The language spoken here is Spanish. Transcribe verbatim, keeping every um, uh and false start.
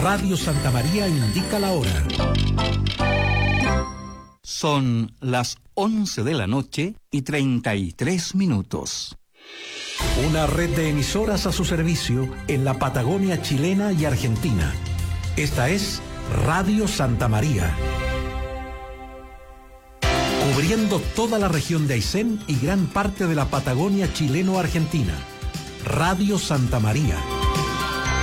Radio Santa María indica la hora. Son las once de la noche y treinta y tres minutos. Una red de emisoras a su servicio en la Patagonia chilena y argentina. Esta es Radio Santa María. Cubriendo toda la región de Aysén y gran parte de la Patagonia chileno-argentina. Radio Santa María.